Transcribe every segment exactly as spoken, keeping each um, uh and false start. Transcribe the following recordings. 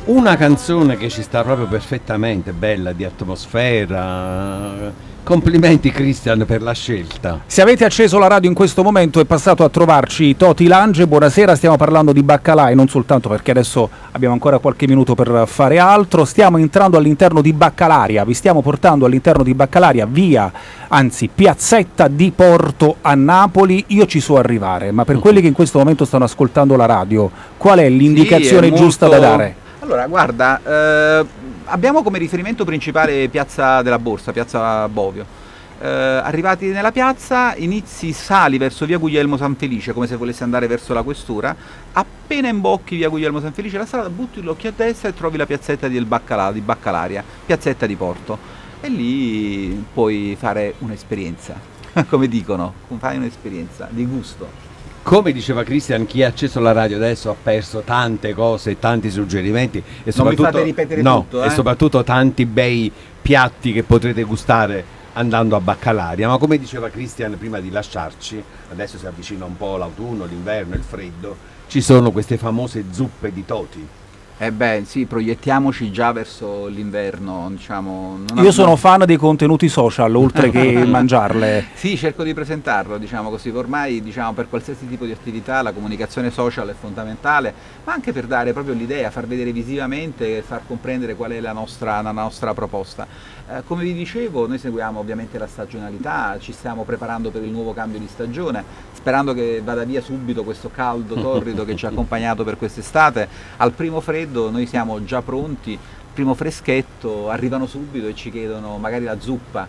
Una canzone che ci sta proprio perfettamente, bella, di atmosfera. Complimenti Christian per la scelta. Se avete acceso la radio in questo momento è passato a trovarci Toti Lange, buonasera, stiamo parlando di baccalà e non soltanto perché adesso abbiamo ancora qualche minuto per fare altro, stiamo entrando all'interno di Baccalaria, vi stiamo portando all'interno di Baccalaria, via, anzi piazzetta di Porto a Napoli. Io ci so arrivare, ma per quelli che in questo momento stanno ascoltando la radio, qual è l'indicazione Sì, è giusta molto... da dare? Allora, guarda, eh, abbiamo come riferimento principale Piazza della Borsa, Piazza Bovio. Eh, arrivati nella piazza, inizi, sali verso via Guglielmo Sanfelice, come se volessi andare verso la questura. Appena imbocchi via Guglielmo Sanfelice, la strada, butti l'occhio a destra e trovi la piazzetta del Baccalà, di Baccalaria, piazzetta di Porto. E lì puoi fare un'esperienza, come dicono, fai un'esperienza di gusto. Come diceva Christian, chi ha acceso la radio adesso ha perso tante cose, tanti suggerimenti e Non mi soprattutto, fate ripetere no, tutto, eh? e soprattutto tanti bei piatti che potrete gustare andando a Baccalaria. Ma come diceva Christian prima di lasciarci, adesso si avvicina un po' l'autunno, l'inverno, il freddo, ci sono queste famose zuppe di Toti. Eh beh, sì, proiettiamoci già verso l'inverno, diciamo. Non Io ha- sono fan dei contenuti social, oltre che mangiarle. Sì, cerco di presentarlo, diciamo così. Ormai, diciamo, per qualsiasi tipo di attività la comunicazione social è fondamentale, ma anche per dare proprio l'idea, far vedere visivamente e far comprendere qual è la nostra, la nostra proposta. Eh, come vi dicevo, noi seguiamo ovviamente la stagionalità, ci stiamo preparando per il nuovo cambio di stagione, sperando che vada via subito questo caldo torrido che ci ha accompagnato per quest'estate. Al primo freddo noi siamo già pronti, primo freschetto, arrivano subito e ci chiedono magari la zuppa.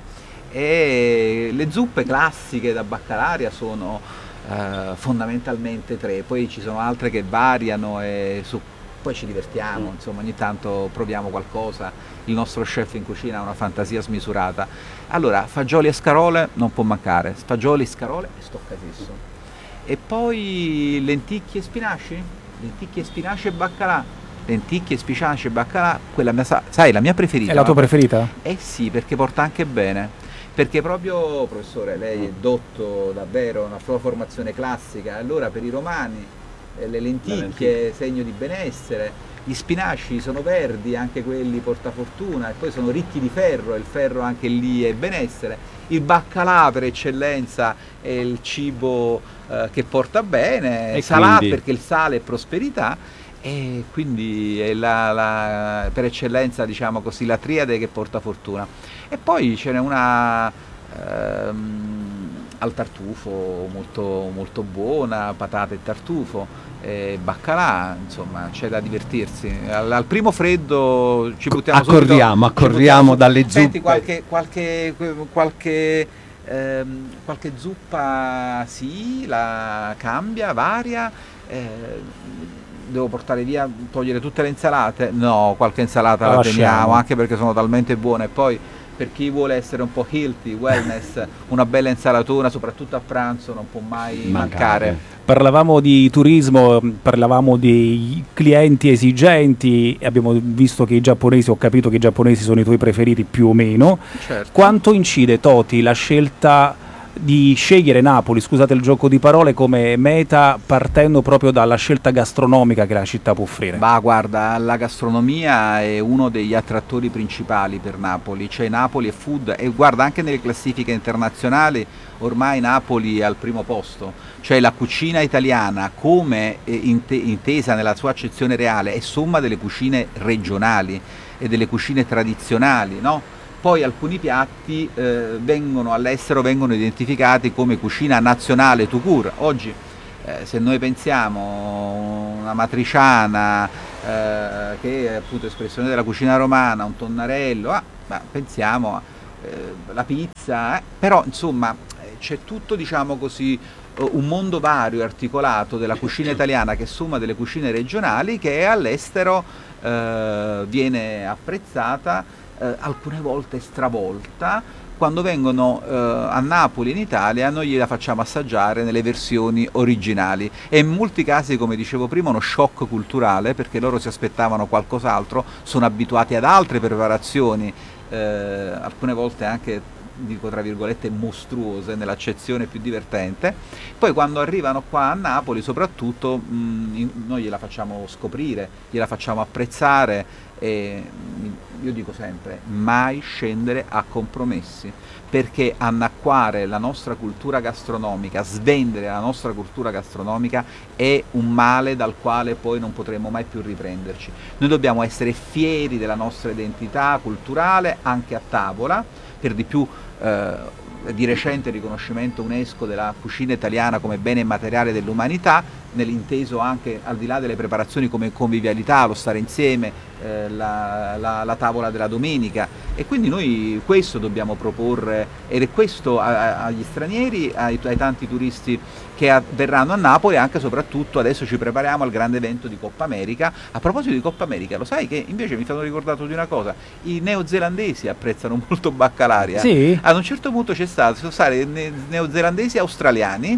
E le zuppe classiche da Baccalaria sono eh, fondamentalmente tre, poi ci sono altre che variano e su, poi ci divertiamo, insomma ogni tanto proviamo qualcosa, il nostro chef in cucina ha una fantasia smisurata. Allora, fagioli e scarole non può mancare, fagioli, scarole e stoccatisso. E poi lenticchie e spinaci? Lenticchie, spinaci e baccalà. Lenticchie, spinaci e baccalà, quella mia, sa- sai, la mia preferita. È la tua preferita? Eh sì, perché porta anche bene. Perché proprio, professore, lei è dotto davvero, una sua formazione classica, allora per i romani eh, le lenticchie segno di benessere, gli spinaci sono verdi, anche quelli portafortuna, e poi sono ricchi di ferro, e il ferro anche lì è benessere. Il baccalà per eccellenza è il cibo eh, che porta bene, E salà quindi? perché il sale è prosperità. E quindi è la, la- per eccellenza, diciamo così, la triade che porta fortuna. E poi ce n'è una ehm, al tartufo molto, molto buona, patate e tartufo, e baccalà, insomma c'è da divertirsi. Al, al primo freddo ci buttiamo Accorriamo, subito, ci accorriamo buttiamo- dalle Senti, zuppe. qualche, qualche, qualche, ehm, qualche zuppa sì, la cambia, varia. eh, Devo portare via, togliere tutte le insalate? No, qualche insalata La la lasciamo. teniamo, anche perché sono talmente buone. E poi per chi vuole essere un po' healthy, wellness, una bella insalatona, soprattutto a pranzo, non può mai Mancare. mancare. Parlavamo di turismo, parlavamo di clienti esigenti, e abbiamo visto che i giapponesi, ho capito che i giapponesi sono i tuoi preferiti più o meno. Certo. Quanto incide, Toti, la scelta di scegliere Napoli, scusate il gioco di parole, come meta, partendo proprio dalla scelta gastronomica che la città può offrire? Ma guarda, la gastronomia è uno degli attrattori principali per Napoli, cioè Napoli è food, e guarda anche nelle classifiche internazionali ormai Napoli è al primo posto, cioè la cucina italiana come eh, inte- intesa nella sua accezione reale è somma delle cucine regionali e delle cucine tradizionali, no? Poi alcuni piatti eh, vengono all'estero vengono identificati come cucina nazionale tout court. Oggi eh, se noi pensiamo una matriciana eh, che è appunto espressione della cucina romana, un tonnarello, ah, ma pensiamo eh, la pizza, eh, però insomma eh, c'è tutto, diciamo così, eh, un mondo vario e articolato della cucina italiana che è somma delle cucine regionali, che all'estero eh, viene apprezzata, eh, alcune volte stravolta. Quando vengono eh, a Napoli in Italia noi gliela facciamo assaggiare nelle versioni originali, e in molti casi, come dicevo prima, uno shock culturale, perché loro si aspettavano qualcos'altro, sono abituati ad altre preparazioni, eh, alcune volte anche dico tra virgolette mostruose nell'accezione più divertente. Poi quando arrivano qua a Napoli soprattutto mh, in, noi gliela facciamo scoprire, gliela facciamo apprezzare, e io dico sempre mai scendere a compromessi, perché annacquare la nostra cultura gastronomica, svendere la nostra cultura gastronomica è un male dal quale poi non potremo mai più riprenderci. Noi dobbiamo essere fieri della nostra identità culturale anche a tavola, per di più eh, di recente riconoscimento UNESCO della cucina italiana come bene immateriale dell'umanità, nell'inteso anche al di là delle preparazioni come convivialità, lo stare insieme, eh, la, la, la tavola della domenica, e quindi noi questo dobbiamo proporre, ed è questo a, a, agli stranieri, ai, ai tanti turisti che a, verranno a Napoli, anche e soprattutto adesso ci prepariamo al grande evento di Coppa America. A proposito di Coppa America, lo sai che invece mi sono ricordato di una cosa: i neozelandesi apprezzano molto baccalaria. Sì? Ad un certo punto c'è stato, sono stati ne, neozelandesi e australiani,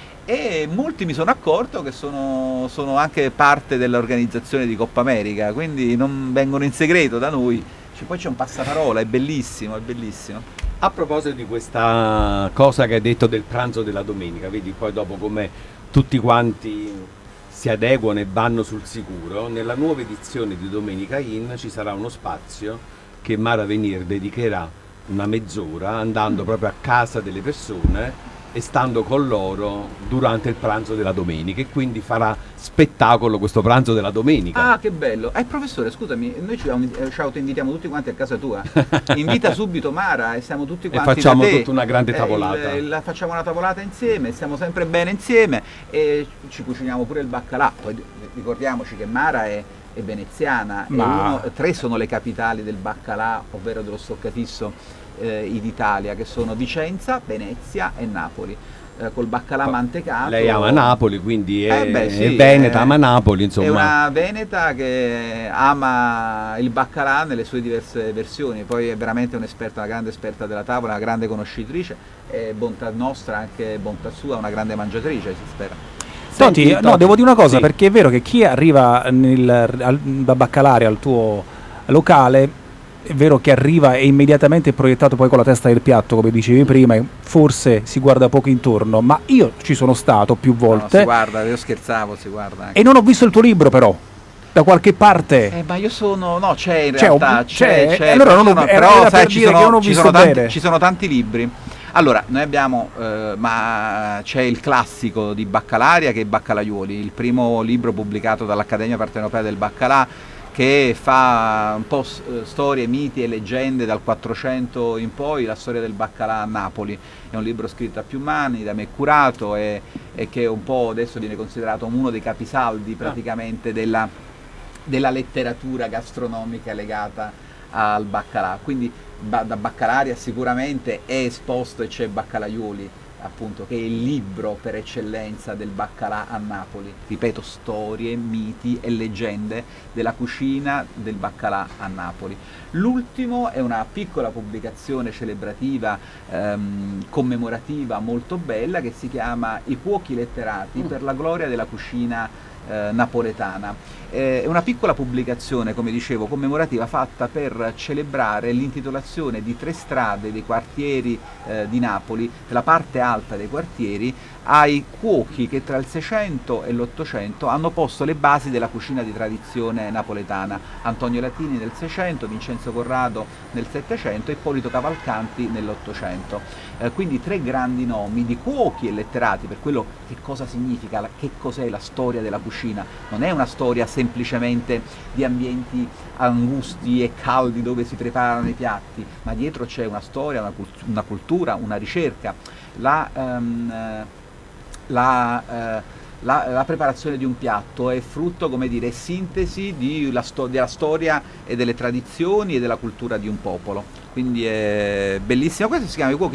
e molti mi sono accorto che sono, sono anche parte dell'organizzazione di Coppa America, quindi non vengono in segreto da noi. Cioè, poi c'è un passaparola, è bellissimo, è bellissimo. A proposito di questa cosa che hai detto del pranzo della domenica, vedi poi dopo come tutti quanti si adeguano e vanno sul sicuro, nella nuova edizione di Domenica In ci sarà uno spazio che Mara Venir dedicherà una mezz'ora andando proprio a casa delle persone e stando con loro durante il pranzo della domenica, e quindi farà spettacolo questo pranzo della domenica. Ah, che bello! Eh, professore, scusami, noi ci, ci autoinvitiamo tutti quanti a casa tua. Invita subito Mara e siamo tutti quanti e facciamo da te. tutta una grande tavolata. Eh, il, il, facciamo una tavolata insieme, stiamo sempre bene insieme e ci cuciniamo pure il baccalà. Poi ricordiamoci che Mara è, è veneziana, Ma... e uno, tre sono le capitali del baccalà, ovvero dello stoccafisso eh, d'Italia, che sono Vicenza, Venezia e Napoli. Eh, col baccalà mantecato. Lei ama Napoli, quindi è, eh beh, sì, è veneta, è, ama Napoli, insomma. È una veneta che ama il baccalà nelle sue diverse versioni, poi è veramente un'esperta, una grande esperta della tavola, una grande conoscitrice, e bontà nostra, anche bontà sua, una grande mangiatrice, si spera. Toti, Senti, no, Toti, devo dire una cosa, sì. perché è vero che chi arriva nel, al, da Baccalaria al tuo locale, è vero che arriva e immediatamente è proiettato poi con la testa del piatto, come dicevi prima, e forse si guarda poco intorno, ma io ci sono stato più No, volte si guarda, io scherzavo, si guarda anche. e non ho visto il tuo libro però, da qualche parte. Eh, ma io sono, no, c'è in C'è, realtà, un- c'è, c'è, c'è, allora non ho- però, era- però era sai, per ci dire che sono, non ho ci visto sono tanti, bene. ci sono tanti libri. Allora, noi abbiamo, eh, ma c'è il classico di Baccalaria, che è Baccalaiuoli, il primo libro pubblicato dall'Accademia Partenopea del Baccalà, che fa un po' s- storie, miti e leggende dal quattrocento in poi, la storia del baccalà a Napoli. È un libro scritto a più mani, da me curato, e, e che un po' adesso viene considerato uno dei capisaldi praticamente della, della letteratura gastronomica legata al baccalà. Quindi ba- da Baccalaria sicuramente è esposto, e c'è Baccalaiuoli, appunto, che è il libro per eccellenza del baccalà a Napoli. Ripeto, storie, miti e leggende della cucina del baccalà a Napoli. L'ultimo è una piccola pubblicazione celebrativa, ehm, commemorativa, molto bella, che si chiama I cuochi letterati per la gloria della cucina eh, napoletana. Eh, È una piccola pubblicazione, come dicevo, commemorativa, fatta per celebrare l'intitolazione di tre strade dei quartieri eh, di Napoli, della parte alta dei quartieri, ai cuochi che tra il Seicento e l'Ottocento hanno posto le basi della cucina di tradizione napoletana. Antonio Latini nel Seicento, Vincenzo Corrado nel Settecento e Ippolito Cavalcanti nell'Ottocento. Eh, quindi tre grandi nomi di cuochi e letterati, per quello che cosa significa, la, che cos'è la storia della cucina. Non è una storia semplicemente di ambienti angusti e caldi dove si preparano i piatti, ma dietro c'è una storia, una, cult- una cultura, una ricerca. La, um, la, uh, la, la preparazione di un piatto è frutto, come dire, sintesi di la sto- della storia e delle tradizioni e della cultura di un popolo. Quindi è bellissimo. Questo si chiama I cuochi